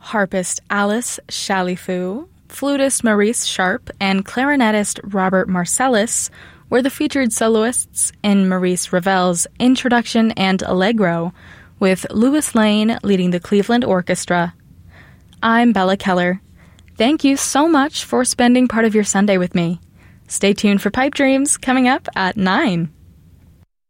Harpist Alice Chalifou, flutist Maurice Sharp, and clarinetist Robert Marcellus were the featured soloists in Maurice Ravel's Introduction and Allegro, with Louis Lane leading the Cleveland Orchestra. I'm Bella Keller. Thank you so much for spending part of your Sunday with me. Stay tuned for Pipe Dreams coming up at 9.